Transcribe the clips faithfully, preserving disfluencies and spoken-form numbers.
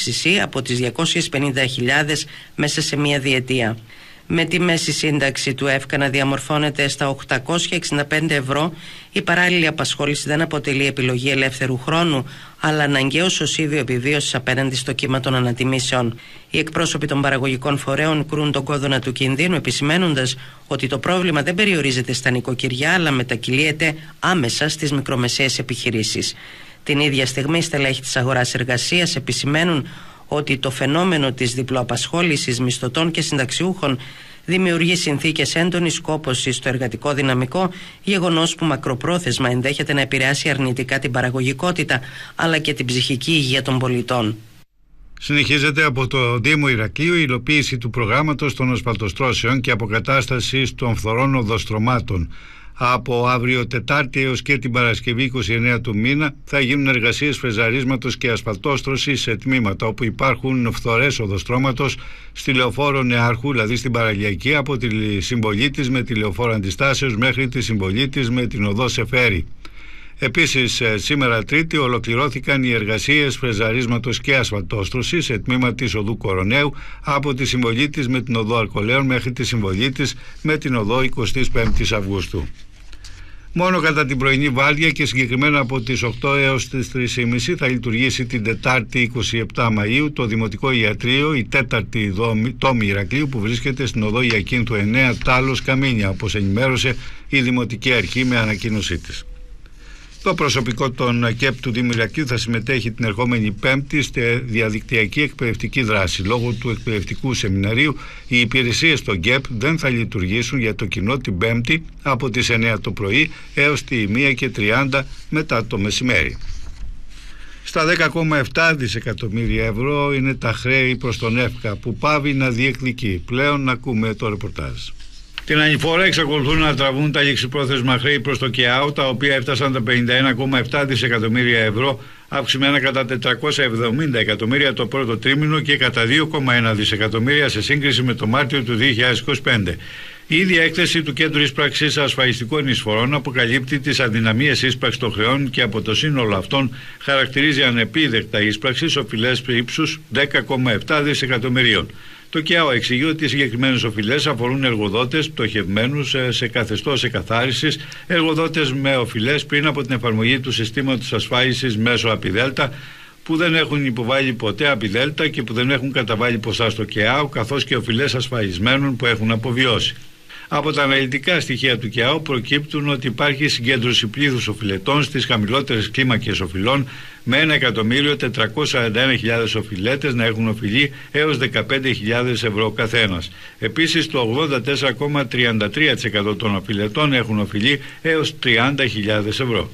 αύξηση από τις διακόσιες πενήντα χιλιάδες μέσα σε μία διετία. Με τη μέση σύνταξη του ΕΦΚΑ να διαμορφώνεται στα οκτακόσια εξήντα πέντε ευρώ, η παράλληλη απασχόληση δεν αποτελεί επιλογή ελεύθερου χρόνου, αλλά αναγκαίο σωσίβιο επιβίωσης απέναντι στο κύμα των ανατιμήσεων. Οι εκπρόσωποι των παραγωγικών φορέων κρούν τον κόδωνα του κινδύνου, επισημαίνοντας ότι το πρόβλημα δεν περιορίζεται στα νοικοκυριά, αλλά μετακυλίεται άμεσα στις μικρομεσαίες επιχειρήσεις. Την ίδια στιγμή, στελέχη της αγοράς εργασίας επισημαίνουν ότι το φαινόμενο της διπλοαπασχόλησης μισθωτών και συνταξιούχων δημιουργεί συνθήκες έντονης κόπωσης στο εργατικό δυναμικό, γεγονός που μακροπρόθεσμα ενδέχεται να επηρεάσει αρνητικά την παραγωγικότητα αλλά και την ψυχική υγεία των πολιτών. Συνεχίζεται από το Δήμο Ηρακλείου η υλοποίηση του προγράμματος των ασφαλτοστρώσεων και αποκατάστασης των φθορών οδοστρωμάτων. Από αύριο Τετάρτη έως και την Παρασκευή είκοσι εννέα του μήνα θα γίνουν εργασίες φρεζαρίσματος και ασφαλτόστρωσης σε τμήματα όπου υπάρχουν φθορές οδοστρώματος στη λεωφόρο Νεάρχου, δηλαδή στην Παραλιακή, από τη Συμπολίτης με τη λεωφόρο Αντιστάσεως μέχρι τη Συμπολίτης με την οδό Σεφέρη. Επίσης, σήμερα Τρίτη ολοκληρώθηκαν οι εργασίες φρεζαρίσματος και ασφαλτόστρωσης σε τμήμα της οδού Κοροναίου από τη Συμπολίτης με την οδό Αρκολέων μέχρι τη Συμπολίτης με την οδό εικοστή πέμπτη Αυγούστου. Μόνο κατά την πρωινή βάρδια και συγκεκριμένα από τις οκτώ έως τις τρεις και μισή θα λειτουργήσει την Τετάρτη εικοστή επτάτη Μαΐου το Δημοτικό Ιατρείο, η τέταρτη τόμη Ηρακλείου που βρίσκεται στην οδό Ιακίνθου εννέα Τάλος Καμίνια, όπως ενημέρωσε η Δημοτική Αρχή με ανακοίνωσή της. Το προσωπικό των ΚΕΠ του Δήμου Ηρακλείου θα συμμετέχει την ερχόμενη Πέμπτη στη διαδικτυακή εκπαιδευτική δράση. Λόγω του εκπαιδευτικού σεμιναρίου, οι υπηρεσίες των ΚΕΠ δεν θα λειτουργήσουν για το κοινό την Πέμπτη από τις εννέα το πρωί έως τη μία και τριάντα μετά το μεσημέρι. Στα δέκα κόμμα επτά δισεκατομμύρια ευρώ είναι τα χρέη προς τον ΕΦΚΑ που πάβει να διεκδικεί. Πλέον να ακούμε το ρεπορτάζ. Την ανηφόρα εξακολουθούν να τραβούν τα ληξιπρόθεσμα χρέη προς το ΚΕΑΟ, τα οποία έφτασαν τα πενήντα ένα κόμμα επτά δισεκατομμύρια ευρώ, αυξημένα κατά τετρακόσια εβδομήντα εκατομμύρια το πρώτο τρίμηνο και κατά δύο κόμμα ένα δισεκατομμύρια σε σύγκριση με το Μάρτιο του δύο χιλιάδες είκοσι πέντε. Η ίδια έκθεση του Κέντρου Ίσπραξης Ασφαλιστικών Εισφορών αποκαλύπτει τις αδυναμίες ίσπραξης των χρεών και από το σύνολο αυτών χαρακτηρίζει ανεπίδεκτα ίσπραξης οφειλές ύψους δέκα κόμμα επτά δισεκατομμυρίων. Το ΚΕΑΟ εξηγεί ότι οι συγκεκριμένες οφειλές αφορούν εργοδότες πτωχευμένους σε καθεστώς εκαθάρισης, εργοδότες με οφειλές πριν από την εφαρμογή του συστήματος ασφάλισης μέσω ΑΠΙΔΕΛΤΑ, που δεν έχουν υποβάλει ποτέ ΑΠΙΔΕΛΤΑ και που δεν έχουν καταβάλει ποσά στο ΚΕΑΟ, καθώς και οφειλές ασφαλισμένων που έχουν αποβιώσει. Από τα αναλυτικά στοιχεία του ΚΕΑΟ προκύπτουν ότι υπάρχει συγκέντρωση πλήθους οφειλετών στις χαμηλότερες κλίμακες οφειλών, με ένα εκατομμύριο τετρακόσιες σαράντα ένα χιλιάδες οφειλέτες να έχουν οφειλεί έως δεκαπέντε χιλιάδες ευρώ καθένας. Επίσης, το ογδόντα τέσσερα κόμμα τριάντα τρία τοις εκατό των οφειλετών έχουν οφειλεί έως τριάντα χιλιάδες ευρώ.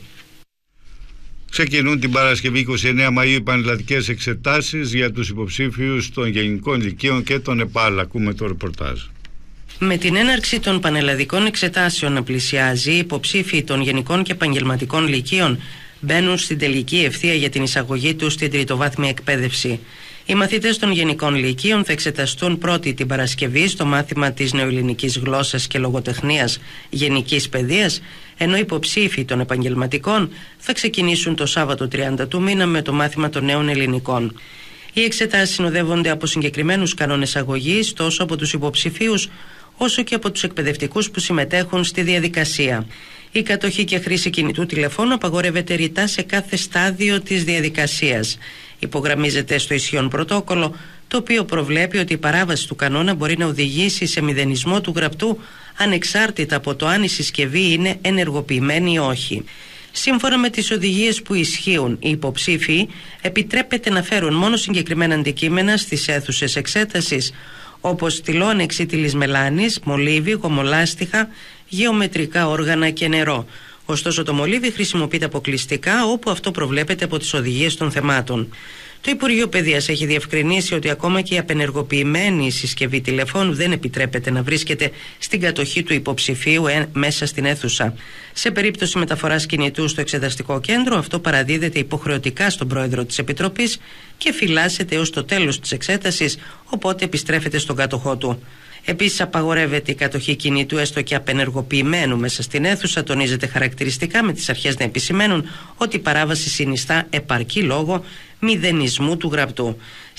Ξεκινούν την Παρασκευή εικοστή ενάτη Μαΐου οι πανελλαδικές εξετάσεις για τους υποψήφιους των γενικών λυκείων και των ΕΠΑΛ. Ακούμε το ρεπορτάζ. Με την έναρξη των πανελλαδικών εξετάσεων να πλησιάζει, οι υποψήφοι των γενικών και επαγγελματικών λυκείων μπαίνουν στην τελική ευθεία για την εισαγωγή τους στην τριτοβάθμια εκπαίδευση. Οι μαθητές των γενικών λυκείων θα εξεταστούν πρώτη την Παρασκευή στο μάθημα της νεοελληνικής γλώσσας και λογοτεχνίας γενικής παιδείας, ενώ οι υποψήφοι των επαγγελματικών θα ξεκινήσουν το Σάββατο τριάντα του μήνα με το μάθημα των νέων ελληνικών. Οι εξετάσεις συνοδεύονται από συγκεκριμένους κανόνες αγωγής τόσο από τους υποψηφίους όσο και από τους εκπαιδευτικούς που συμμετέχουν στη διαδικασία. Η κατοχή και χρήση κινητού τηλεφώνου απαγορεύεται ρητά σε κάθε στάδιο της διαδικασίας. Υπογραμμίζεται στο ισχύον πρωτόκολλο, το οποίο προβλέπει ότι η παράβαση του κανόνα μπορεί να οδηγήσει σε μηδενισμό του γραπτού ανεξάρτητα από το αν η συσκευή είναι ενεργοποιημένη ή όχι. Σύμφωνα με τις οδηγίες που ισχύουν, οι υποψήφοι επιτρέπεται να φέρουν μόνο συγκεκριμένα αντικείμενα στις αίθουσες εξέτασης, όπως στυλώνε ξύτιλης μελάνης, μολύβι, γομολάστιχα, γεωμετρικά όργανα και νερό. Ωστόσο, το μολύβι χρησιμοποιείται αποκλειστικά όπου αυτό προβλέπεται από τις οδηγίες των θεμάτων. Το Υπουργείο Παιδείας έχει διευκρινίσει ότι ακόμα και η απενεργοποιημένη συσκευή τηλεφώνου δεν επιτρέπεται να βρίσκεται στην κατοχή του υποψηφίου ε, μέσα στην αίθουσα. Σε περίπτωση μεταφοράς κινητού στο εξεταστικό κέντρο, αυτό παραδίδεται υποχρεωτικά στον πρόεδρο της Επιτροπής και φυλάσσεται έως το τέλος της εξέτασης, οπότε επιστρέφεται στον κάτοχό του. Επίσης, απαγορεύεται η κατοχή κινητού έστω και απενεργοποιημένου μέσα στην αίθουσα. Τονίζεται χαρακτηριστικά με τις αρχές να επισημαίνουν ότι η παράβαση συνιστά επαρκή λόγο μηδενισμού του γραπτού.